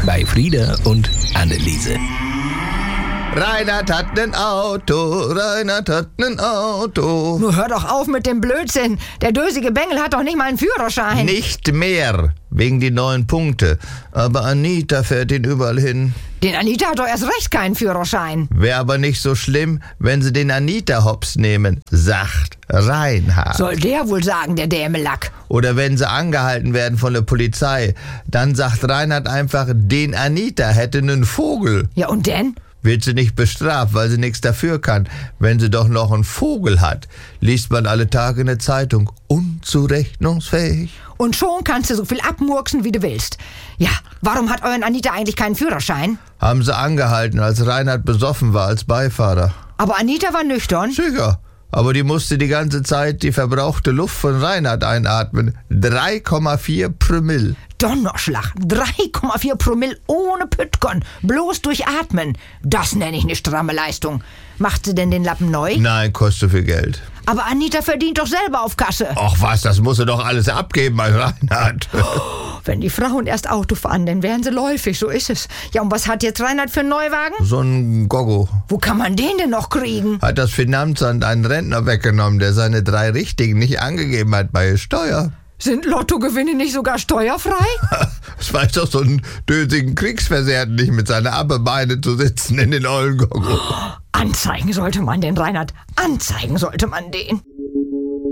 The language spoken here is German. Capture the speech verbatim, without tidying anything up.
bei Frieda und Anneliese. Reinhard hat nen Auto, Reinhard hat nen Auto. Nur hör doch auf mit dem Blödsinn. Der dösige Bengel hat doch nicht mal einen Führerschein. Nicht mehr, wegen die neuen Punkte. Aber Anita fährt ihn überall hin. Den Anita hat doch erst recht keinen Führerschein. Wäre aber nicht so schlimm, wenn sie den Anita-Hops nehmen, sagt Reinhard. Soll der wohl sagen, der Dämelack. Oder wenn sie angehalten werden von der Polizei, dann sagt Reinhard einfach, den Anita hätte nen Vogel. Ja, und denn? Wird sie nicht bestraft, weil sie nichts dafür kann, wenn sie doch noch einen Vogel hat. Liest man alle Tage in der Zeitung. Unzurechnungsfähig. Und schon kannst du so viel abmurksen, wie du willst. Ja, warum hat euren Anita eigentlich keinen Führerschein? Haben sie angehalten, als Reinhard besoffen war als Beifahrer. Aber Anita war nüchtern. Sicher. Aber die musste die ganze Zeit die verbrauchte Luft von Reinhard einatmen. drei Komma vier Promille. Donnerschlag, drei Komma vier Promille ohne Pütgon, bloß durch Atmen. Das nenne ich eine stramme Leistung. Macht sie denn den Lappen neu? Nein, kostet viel Geld. Aber Anita verdient doch selber auf Kasse. Ach was, das muss sie doch alles abgeben bei Reinhard. Wenn die Frauen erst Auto fahren, dann werden sie läufig, so ist es. Ja, und was hat jetzt Reinhard für einen Neuwagen? So ein Goggo. Wo kann man den denn noch kriegen? Hat das Finanzamt einen Rentner weggenommen, der seine drei Richtigen nicht angegeben hat bei Steuer. Sind Lottogewinne nicht sogar steuerfrei? Das weiß doch so einen dösigen Kriegsversehrten nicht, mit seiner Abbebeine zu sitzen in den ollen Goggo. Anzeigen sollte man den, Reinhard. Anzeigen sollte man den.